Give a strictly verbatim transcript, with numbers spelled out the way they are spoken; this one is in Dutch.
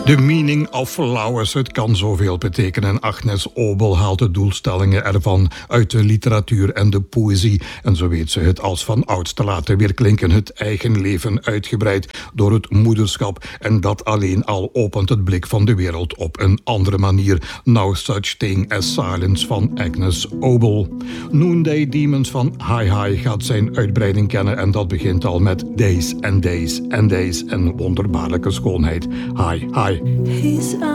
The meaning of flowers, het kan zoveel betekenen. Agnes Obel haalt de doelstellingen ervan uit de literatuur en de poëzie. En zo weet ze het als van ouds te laten weerklinken. Het eigen leven uitgebreid door het moederschap. En dat alleen al opent het blik van de wereld op een andere manier. No Such Thing as Silence van Agnes Obel. Noonday Demons van Hi Hi gaat zijn uitbreiding kennen. En dat begint al met Days and Days and Days. En wonderbaarlijke schoonheid. Hi Hi. He's